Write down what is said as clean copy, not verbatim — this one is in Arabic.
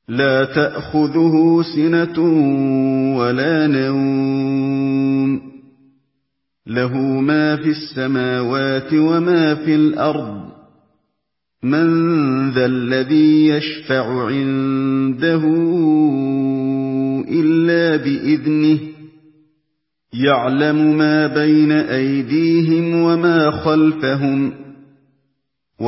لَّا تَأْخُذُهُ سِنَةٌ وَلَا نَوْمٌ لَّهُ مَا فِي السَّمَاوَاتِ وَمَا فِي الْأَرْضِ ۗ مَن ذَا الَّذِي يَشْفَعُ عِندَهُ إِلَّا بِإِذْنِهِ ۚ يَعْلَمُ مَا بَيْنَ أَيْدِيهِمْ وَمَا خَلْفَهُمْ